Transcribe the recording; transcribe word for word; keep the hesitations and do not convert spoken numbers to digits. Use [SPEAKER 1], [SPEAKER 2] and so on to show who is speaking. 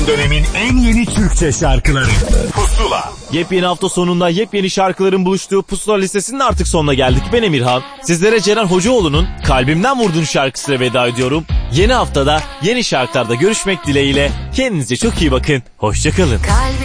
[SPEAKER 1] dönemin en yeni Türkçe şarkıları Pusula.
[SPEAKER 2] Yepyeni hafta sonunda yepyeni şarkıların buluştuğu Pusula listesinin artık sonuna geldik. Ben Emirhan. Sizlere Ceren Hocaoğlu'nun Kalbimden Vurdun şarkısıyla veda ediyorum. Yeni haftada yeni şarkılarda görüşmek dileğiyle. Kendinize çok iyi bakın. Hoşçakalın.